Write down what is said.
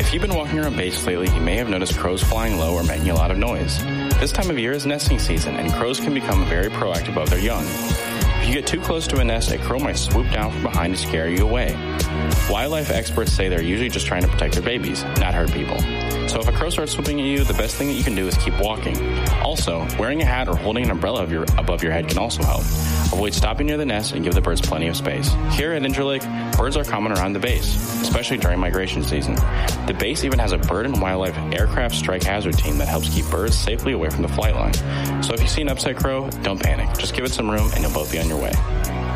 If you've been walking around base lately, you may have noticed crows flying low or making a lot of noise. This time of year is nesting season, and crows can become very proactive of their young. If you get too close to a nest, a crow might swoop down from behind to scare you away. Wildlife experts say they're usually just trying to protect their babies, not hurt people. So if a crow starts swooping at you, the best thing that you can do is keep walking. Also, wearing a hat or holding an umbrella above your head can also help. Avoid stopping near the nest and give the birds plenty of space. Here at Interlake, birds are common around the base, especially during migration season. The base even has a bird and wildlife aircraft strike hazard team that helps keep birds safely away from the flight line. So if you see an upset crow, don't panic. Just give it some room and you'll both be on your way.